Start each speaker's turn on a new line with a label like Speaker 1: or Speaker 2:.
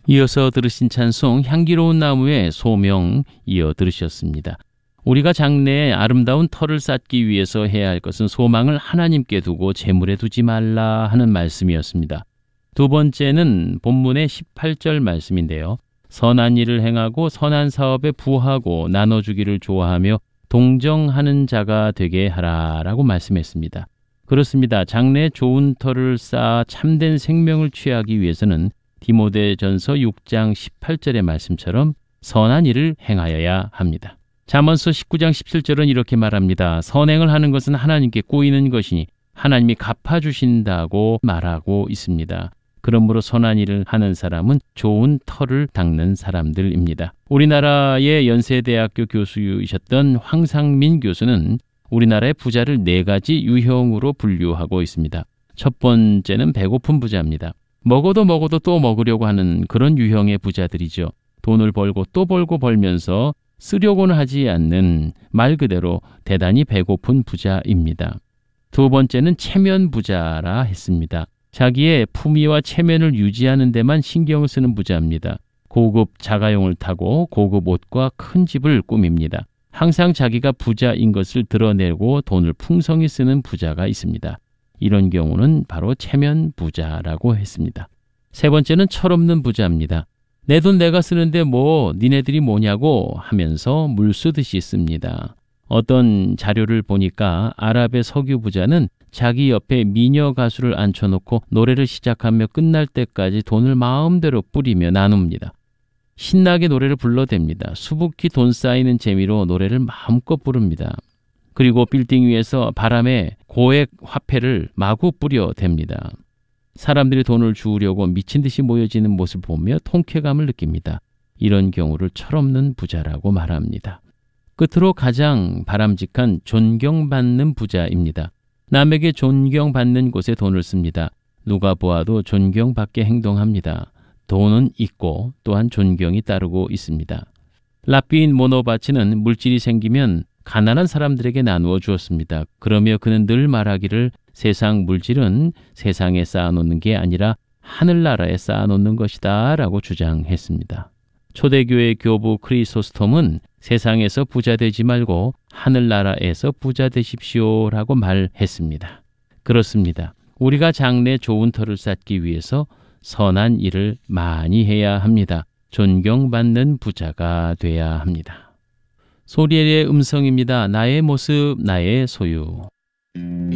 Speaker 1: 이어서 들으신 찬송 향기로운 나무의 소명 이어 들으셨습니다. 우리가 장래에 아름다운 터를 쌓기 위해서 해야 할 것은 소망을 하나님께 두고 재물에 두지 말라 하는 말씀이었습니다. 두 번째는 본문의 18절 말씀인데요. 선한 일을 행하고 선한 사업에 부하고 나눠주기를 좋아하며 동정하는 자가 되게 하라라고 말씀했습니다. 그렇습니다. 장래에 좋은 터를 쌓아 참된 생명을 취하기 위해서는 디모데전서 6장 18절의 말씀처럼 선한 일을 행하여야 합니다. 잠언서 19장 17절은 이렇게 말합니다. 선행을 하는 것은 하나님께 꼬이는 것이니 하나님이 갚아주신다고 말하고 있습니다. 그러므로 선한 일을 하는 사람은 좋은 터를 닦는 사람들입니다. 우리나라의 연세대학교 교수이셨던 황상민 교수는 우리나라의 부자를 4가지 유형으로 분류하고 있습니다. 첫 번째는 배고픈 부자입니다. 먹어도 또 먹으려고 하는 그런 유형의 부자들이죠. 돈을 벌고 또 벌고 벌면서 쓰려고는 하지 않는 말 그대로 대단히 배고픈 부자입니다. 두 번째는 체면 부자라 했습니다. 자기의 품위와 체면을 유지하는 데만 신경을 쓰는 부자입니다. 고급 자가용을 타고 고급 옷과 큰 집을 꾸밉니다. 항상 자기가 부자인 것을 드러내고 돈을 풍성히 쓰는 부자가 있습니다. 이런 경우는 바로 체면 부자라고 했습니다. 세 번째는 철없는 부자입니다. 내 돈 내가 쓰는데 뭐 니네들이 뭐냐고 하면서 물 쓰듯이 씁니다. 어떤 자료를 보니까 아랍의 석유 부자는 자기 옆에 미녀 가수를 앉혀놓고 노래를 시작하며 끝날 때까지 돈을 마음대로 뿌리며 나눕니다. 신나게 노래를 불러댑니다. 수북히 돈 쌓이는 재미로 노래를 마음껏 부릅니다. 그리고 빌딩 위에서 바람에 고액 화폐를 마구 뿌려댑니다. 사람들이 돈을 주우려고 미친 듯이 모여지는 모습을 보며 통쾌감을 느낍니다. 이런 경우를 철없는 부자라고 말합니다. 끝으로 가장 바람직한 존경받는 부자입니다. 남에게 존경받는 곳에 돈을 씁니다. 누가 보아도 존경받게 행동합니다. 돈은 있고 또한 존경이 따르고 있습니다. 라피인 모노바치는 물질이 생기면 가난한 사람들에게 나누어 주었습니다. 그러며 그는 늘 말하기를 세상 물질은 세상에 쌓아놓는 게 아니라 하늘나라에 쌓아놓는 것이다 라고 주장했습니다. 초대교회 교부 크리소스톰은 세상에서 부자 되지 말고 하늘나라에서 부자 되십시오 라고 말했습니다. 그렇습니다. 우리가 장래 좋은 터를 쌓기 위해서 선한 일을 많이 해야 합니다. 존경받는 부자가 돼야 합니다. 소리엘의 음성입니다. 나의 모습, 나의 소유.